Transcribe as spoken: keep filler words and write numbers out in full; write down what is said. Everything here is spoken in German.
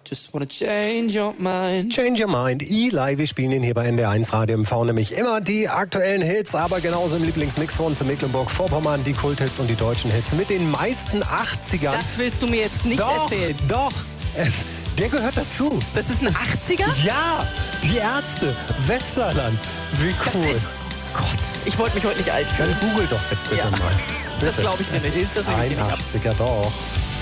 Just wanna change your mind. Change Your Mind, Eli, wir spielen ihn hier bei N D R eins Radio M V, nämlich immer die aktuellen Hits, aber genauso im Lieblingsmix von uns in Mecklenburg-Vorpommern, die Kulthits und die deutschen Hits mit den meisten achtzigern. Das willst du mir jetzt nicht doch, erzählen. Doch, es, der gehört dazu. Das ist ein achtziger? Ja, die Ärzte, Westerland, wie cool. Das ist, Gott, ich wollte mich heute nicht alt fühlen. Dann google doch jetzt bitte Ja. mal. Das glaube ich dir es nicht. Ist Das nehme ich ein dir nicht ab. achtziger, doch.